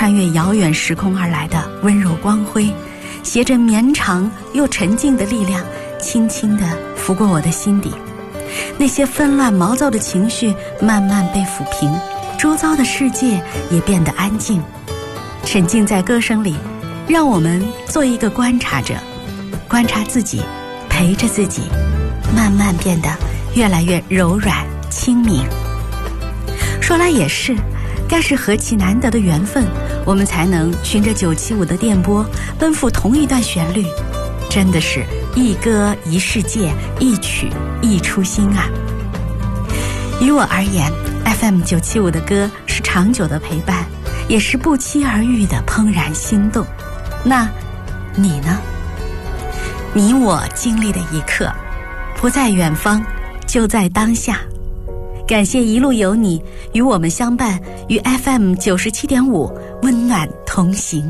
穿越遥远时空而来的温柔光辉，携着绵长又沉静的力量，轻轻地拂过我的心底。那些纷乱毛躁的情绪慢慢被抚平，周遭的世界也变得安静。沉浸在歌声里，让我们做一个观察者，观察自己，陪着自己，慢慢变得越来越柔软清明。说来也是，该是何其难得的缘分，我们才能循着975的电波奔赴同一段旋律，真的是一歌一世界，一曲一初心啊。于我而言， FM 975的歌是长久的陪伴，也是不期而遇的怦然心动。那你呢？你我经历的一刻，不在远方，就在当下。感谢一路有你与我们相伴，与 FM 97.5温暖同行。